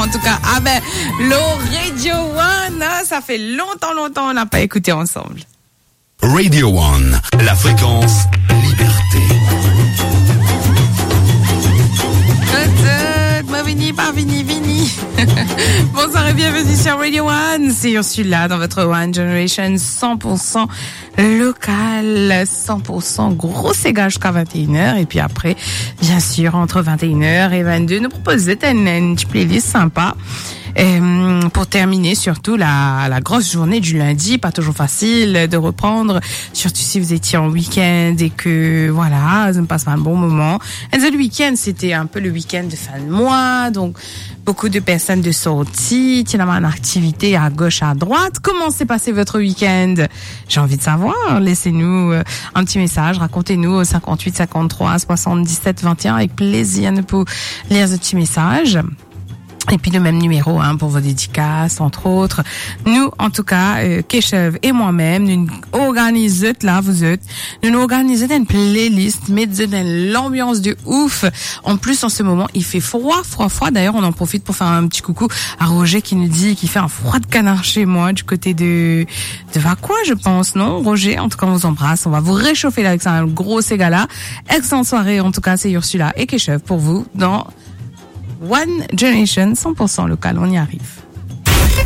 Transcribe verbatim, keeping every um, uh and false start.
en tout cas, ah ben, le Radio One, hein, ça fait longtemps, longtemps, on n'a pas écouté ensemble. Radio One, la fréquence liberté. Vini, par Vini, Vini. Bonsoir et bienvenue sur Radio One. C'est Ursula dans votre One Generation cent pour cent local, cent pour cent gros ségage jusqu'à vingt et une heures. Et puis après, bien sûr, entre vingt et une heures et vingt-deux, nous proposons une, une petite playlist sympa. Et pour terminer, surtout la, la grosse journée du lundi, pas toujours facile de reprendre, surtout si vous étiez en week-end et que voilà, ça me passe un bon moment. Et le week-end, c'était un peu le week-end de fin de mois, donc beaucoup de personnes de sortie, il y a une activité à gauche, à droite. Comment s'est passé votre week-end? J'ai envie de savoir. Laissez-nous un petit message, racontez-nous au cinquante-huit cinquante-trois soixante-dix-sept vingt et un, avec plaisir de vous lire ce petit message. Et puis le même numéro hein, pour vos dédicaces, entre autres. Nous, en tout cas, euh, Keshev et moi-même, nous organisons, là, vous êtes, nous nous organisons une playlist, mettons dans l'ambiance de ouf. En plus, en ce moment, il fait froid, froid, froid. D'ailleurs, on en profite pour faire un petit coucou à Roger qui nous dit qu'il fait un froid de canard chez moi, du côté de, de Vacois, je pense, non? Roger, en tout cas, on vous embrasse. On va vous réchauffer là avec ça, un gros ségala. Excellente soirée, en tout cas, c'est Ursula et Keshev pour vous dans One Generation cent pour cent local, on y arrive.